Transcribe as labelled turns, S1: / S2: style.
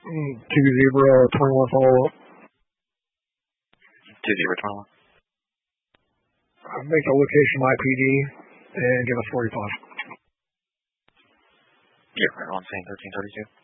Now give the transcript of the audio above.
S1: 2-0, 21 follow-up.
S2: 2-0, 21.
S1: Make the location my PD and give us 45.
S2: Yeah, right on, same 1332.